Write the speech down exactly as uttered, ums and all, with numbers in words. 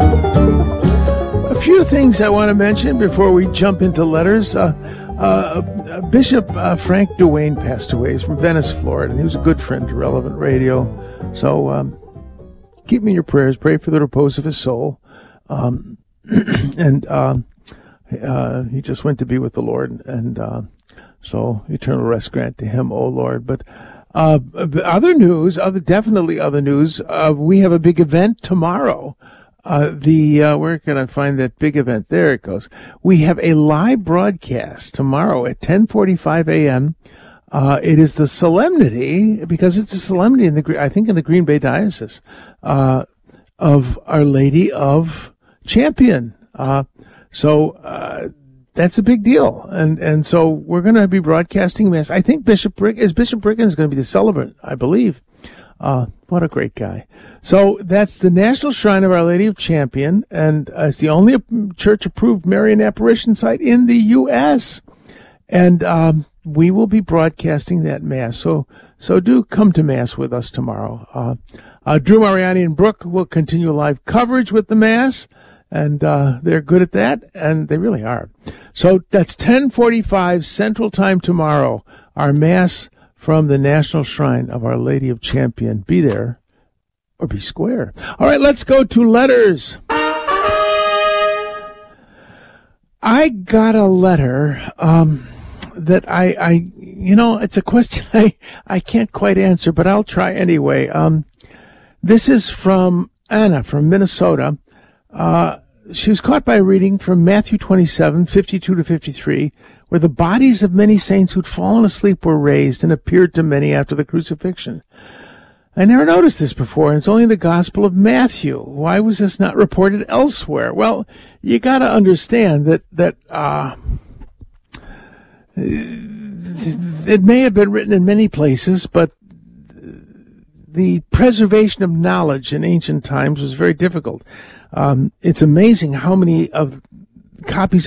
A few things I want to mention before we jump into letters. Uh, uh, Bishop uh, Frank Duane passed away. He's from Venice, Florida, and he was a good friend to Relevant Radio. So um, keep me in your prayers. Pray for the repose of his soul. Um, and uh, uh, he just went to be with the Lord. And uh, so eternal rest grant to him, O Lord. But uh, other news, other definitely other news, uh, we have a big event tomorrow. Uh, the, uh, where can I find that big event? There it goes. We have a live broadcast tomorrow at ten forty-five a.m. Uh, it is the solemnity, because it's a solemnity in the, I think in the Green Bay Diocese, uh, of Our Lady of Champion. Uh, so, uh, that's a big deal. And, and so we're going to be broadcasting Mass. I think Bishop Brick, is Bishop Brigham is going to be the celebrant, I believe. Uh, what a great guy. So that's the National Shrine of Our Lady of Champion, and uh, it's the only church-approved Marian apparition site in the U S And um, we will be broadcasting that Mass. So so do come to Mass with us tomorrow. Uh, uh, Drew Mariani and Brooke will continue live coverage with the Mass, and uh, they're good at that, and they really are. So that's ten forty-five Central Time tomorrow, our Mass from the National Shrine of Our Lady of Champion. Be there or be square. All right, let's go to letters. I got a letter um, that I, I, you know, it's a question I, I can't quite answer, but I'll try anyway. Um, this is from Anna from Minnesota. Uh, she was caught by a reading from Matthew twenty-seven, fifty-two to fifty-three, where the bodies of many saints who'd fallen asleep were raised and appeared to many after the crucifixion. I never noticed this before, and it's only in the Gospel of Matthew. Why was this not reported elsewhere? Well, you got to understand that that uh, it may have been written in many places, but the preservation of knowledge in ancient times was very difficult. Um, it's amazing how many of copies